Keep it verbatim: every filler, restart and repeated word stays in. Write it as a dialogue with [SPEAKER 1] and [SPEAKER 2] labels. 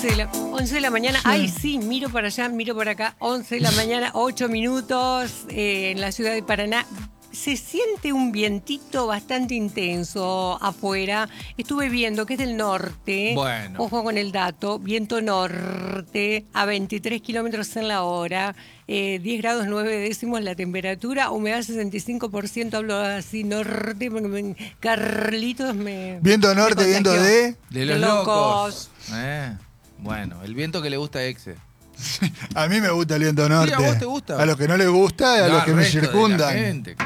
[SPEAKER 1] once de la, once de la mañana. Sí. Ay, sí, miro para allá, miro para acá. once de la mañana, ocho minutos eh, en la ciudad de Paraná. Se siente un vientito bastante intenso afuera. Estuve viendo que es del norte.
[SPEAKER 2] Bueno.
[SPEAKER 1] Ojo con el dato. Viento norte a veintitrés kilómetros en la hora. Eh, diez grados nueve décimos la temperatura. Humedad sesenta y cinco por ciento. Hablo así norte porque me, Carlitos me...
[SPEAKER 3] Viento norte,
[SPEAKER 1] me
[SPEAKER 3] viento de...
[SPEAKER 2] De los
[SPEAKER 1] de
[SPEAKER 2] locos.
[SPEAKER 1] locos.
[SPEAKER 2] Eh, bueno, el viento que le gusta a Exe.
[SPEAKER 3] A mí me gusta el viento norte.
[SPEAKER 2] Sí, ¿a vos te gusta?
[SPEAKER 3] A los que no les gusta y a
[SPEAKER 2] No,
[SPEAKER 3] los que
[SPEAKER 2] al
[SPEAKER 3] me
[SPEAKER 2] resto de la
[SPEAKER 3] circundan.
[SPEAKER 2] gente,